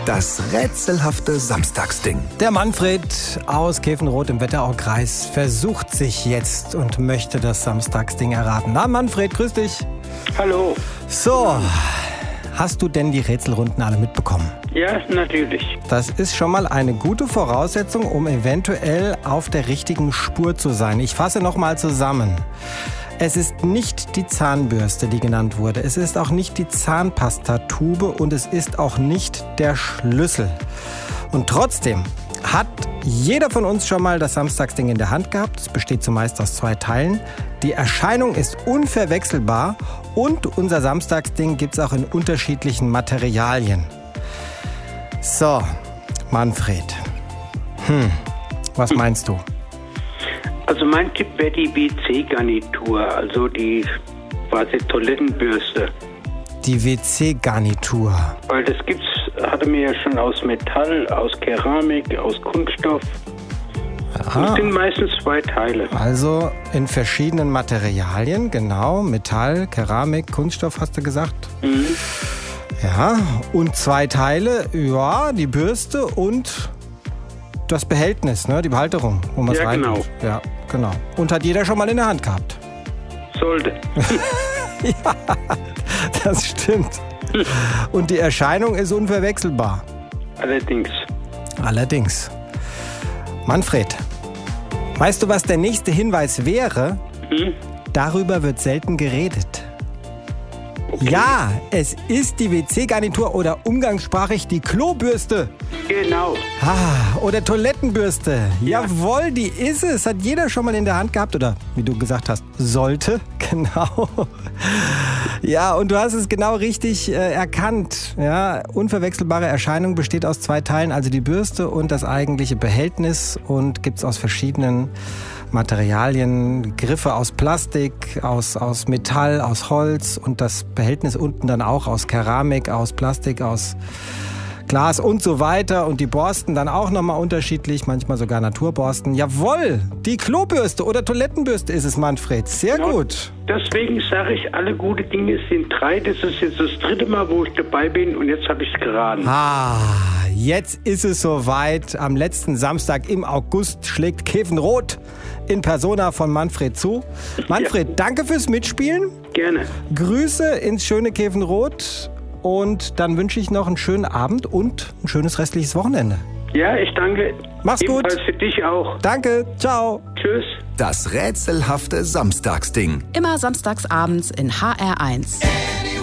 Das rätselhafte Samstagsding. Der Manfred aus Käfenroth im Wetteraukreis versucht sich jetzt und möchte das Samstagsding erraten. Na, Manfred, grüß dich. Hallo. So, hast du denn die Rätselrunden alle mitbekommen? Ja, natürlich. Das ist schon mal eine gute Voraussetzung, um eventuell auf der richtigen Spur zu sein. Ich fasse nochmal zusammen. Es ist nicht die Zahnbürste, die genannt wurde. Es ist auch nicht die Zahnpastatube und es ist auch nicht der Schlüssel. Und trotzdem hat jeder von uns schon mal das Samstagsding in der Hand gehabt. Es besteht zumeist aus 2 Teilen. Die Erscheinung ist unverwechselbar und unser Samstagsding gibt es auch in unterschiedlichen Materialien. So, Manfred. Was meinst du? Also mein Tipp wäre die WC-Garnitur, also die quasi Toilettenbürste. Die WC-Garnitur. Weil das hatte mir ja schon aus Metall, aus Keramik, aus Kunststoff. Aha. Und sind meistens 2 Teile. Also in verschiedenen Materialien, genau. Metall, Keramik, Kunststoff hast du gesagt. Mhm. Ja, und 2 Teile, ja, die Bürste und das Behältnis, ne, die Behalterung, wo man es rein genau. tut. Ja, genau. Und hat jeder schon mal in der Hand gehabt. Sollte. Ja, das stimmt. Und die Erscheinung ist unverwechselbar. Allerdings. Manfred, weißt du, was der nächste Hinweis wäre? Darüber wird selten geredet. Okay. Ja, es ist die WC-Garnitur oder umgangssprachig die Klobürste. Genau. Oder Toilettenbürste. Ja. Jawohl, die ist es. Hat jeder schon mal in der Hand gehabt oder, wie du gesagt hast, sollte. Genau. Ja, und du hast es genau richtig erkannt. Ja, unverwechselbare Erscheinung besteht aus 2 Teilen, also die Bürste und das eigentliche Behältnis und gibt es aus verschiedenen Materialien, Griffe aus Plastik, aus Metall, aus Holz und das Behältnis unten dann auch aus Keramik, aus Plastik, aus Glas und so weiter. Und die Borsten dann auch nochmal unterschiedlich, manchmal sogar Naturborsten. Jawohl, die Klobürste oder Toilettenbürste ist es, Manfred. Sehr gut. Deswegen sage ich, alle gute Dinge sind 3. Das ist jetzt das 3. Mal, wo ich dabei bin und jetzt habe ich es geraten. Jetzt ist es soweit. Am letzten Samstag im August schlägt Käfenroth in Persona von Manfred zu. Manfred, danke fürs Mitspielen. Gerne. Grüße ins schöne Käfenroth. Und dann wünsche ich noch einen schönen Abend und ein schönes restliches Wochenende. Ja, ich danke. Mach's gut. Ebenfalls für dich auch. Danke. Ciao. Tschüss. Das rätselhafte Samstagsding. Immer samstags abends in HR1.